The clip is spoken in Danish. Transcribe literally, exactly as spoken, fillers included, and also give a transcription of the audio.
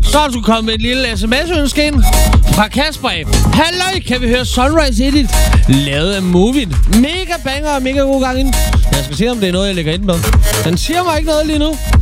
Så har du kommet en lille sms-ønske ind fra Kasper af. Halløj, kan vi høre Sunrise Edit? Lavet af Movin. Mega banger og mega god gang ind. Jeg skal se, om det er noget, jeg lægger ind med. Den siger mig ikke noget lige nu.